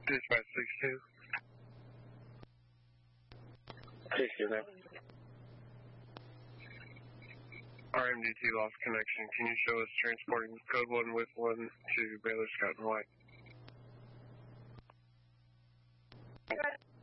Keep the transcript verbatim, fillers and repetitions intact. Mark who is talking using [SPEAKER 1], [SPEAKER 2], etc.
[SPEAKER 1] Dispatch six two.
[SPEAKER 2] six two, man.
[SPEAKER 1] R M D T lost connection. Can you show us transporting code one with one to Baylor Scott and White?